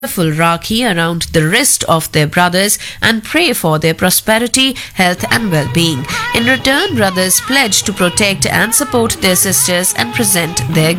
full Rakhi around the wrist of their brothers and pray for their prosperity, health, and well being. In return, brothers pledge to protect and support their sisters and present their